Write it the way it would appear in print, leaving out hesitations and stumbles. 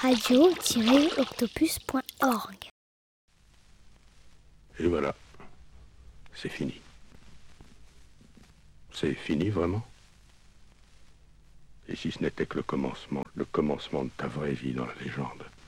radio-octopus.org. Et voilà, c'est fini. C'est fini, vraiment? Et si ce n'était que le commencement de ta vraie vie dans la légende?